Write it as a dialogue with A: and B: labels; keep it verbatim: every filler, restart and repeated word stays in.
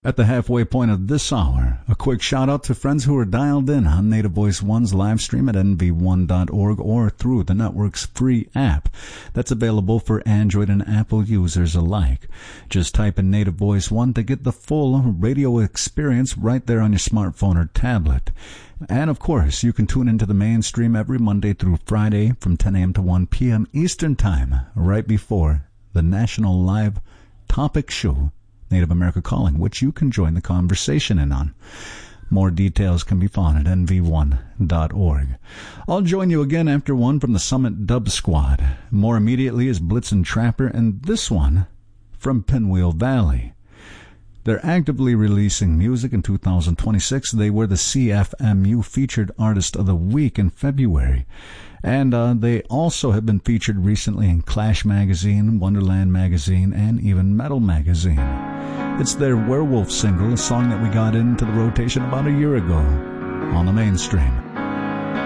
A: At the halfway point of this hour, a quick shout-out to friends who are dialed in on Native Voice One's live stream at N V one dot org or through the network's free app that's available for Android and Apple users alike. Just type in Native Voice One to get the full radio experience right there on your smartphone or tablet. And, of course, you can tune into the mainstream every Monday through Friday from ten a.m. to one p.m. Eastern Time, right before the national live topic show, Native America Calling, which you can join the conversation in on. More details can be found at N V one dot org. I'll join you again after one from the Summit Dub Squad. More immediately is Blitzen Trapper, and this one from Pinwheel Valley. They're actively releasing music in two thousand twenty-six. They were the C F M U Featured Artist of the Week in February. And uh, they also have been featured recently in Clash Magazine, Wonderland Magazine, and even Metal Magazine. It's their Werewolf single, a song that we got into the rotation about a year ago on the mainstream.